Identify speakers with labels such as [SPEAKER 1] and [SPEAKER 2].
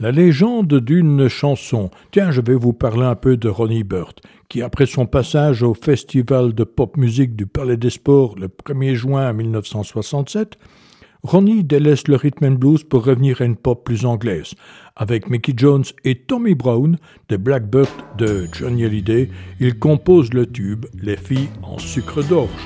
[SPEAKER 1] La légende d'une chanson. Tiens, je vais vous parler un peu de Ronnie Burt, qui après son passage au festival de pop musique du Palais des Sports le 1er juin 1967, Ronnie délaisse le rhythm and blues pour revenir à une pop plus anglaise. Avec Mickey Jones et Tommy Brown, des Blackbirds de Johnny Hallyday, il compose le tube « Les filles en sucre d'orge ».